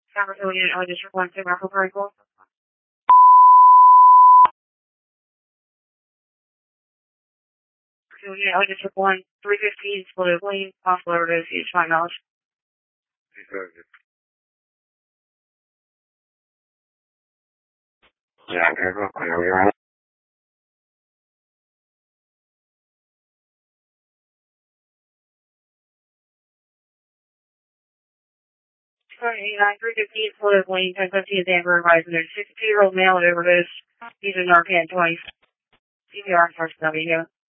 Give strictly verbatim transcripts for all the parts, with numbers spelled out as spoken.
Capital Unit, I District one, San Marco Park. Unit, I District one, three fifteen, split of lane, possible overdose, use my knowledge. Yeah, I'm here. Are we around? eighty-nine, three fifteen, split of lane, ten fifteen, Denver, advising there's a sixty-two-year-old male at overdose, using Narcan twice. C P R, first W.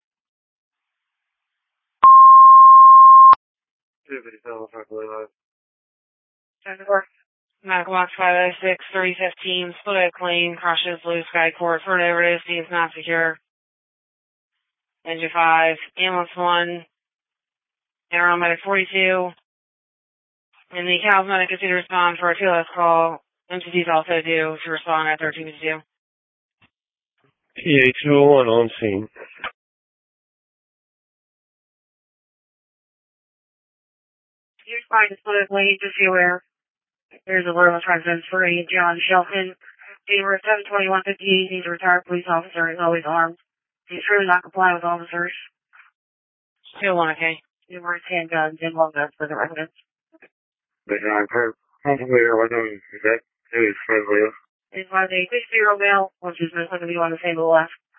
twenty-four. Medical box five oh six, three fifteen, split oak lane, crushes blue sky court for an overdose, is not secure. Engine five, ambulance one, aeromedic forty-two, and the Cal's medic is to respond for a T L S call. M C T is also due to respond at thirteen fifty-two. P A two oh one on scene. Here's fine, split of lane, just be aware. There's a verbal residence for a John Shelton. January seven twenty-one fifty-eight, he's a retired police officer, is always armed. He's truly not complying with officers. two one, okay. Numerous handguns and long guns for the residents. But I'm per complicated window, is that who is friendly? It's by the sixty-year-old male, which is most likely on the table left.